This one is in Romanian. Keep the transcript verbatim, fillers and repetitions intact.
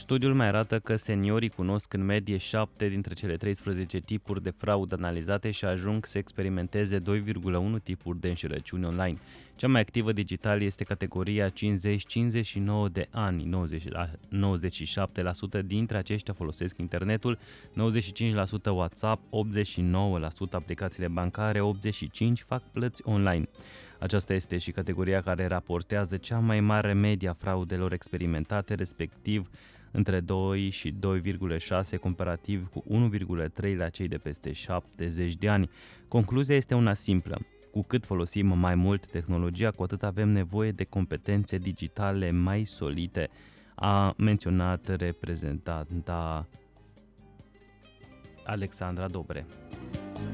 Studiul mai arată că seniorii cunosc în medie șapte dintre cele treisprezece tipuri de fraudă analizate și ajung să experimenteze doi virgulă unu tipuri de înșelăciuni online. Cea mai activă digital este categoria cincizeci cincizeci și nouă de ani, nouăzeci și șapte la sută dintre aceștia folosesc internetul, nouăzeci și cinci la sută WhatsApp, optzeci și nouă la sută aplicațiile bancare, optzeci și cinci la sută fac plăți online. Aceasta este și categoria care raportează cea mai mare medie a fraudelor experimentate, respectiv între doi și doi virgulă șase comparativ cu unu virgulă trei la cei de peste șaptezeci de ani. Concluzia este una simplă. Cu cât folosim mai mult tehnologia, cu atât avem nevoie de competențe digitale mai solide, a menționat reprezentanta Alexandra Dobre.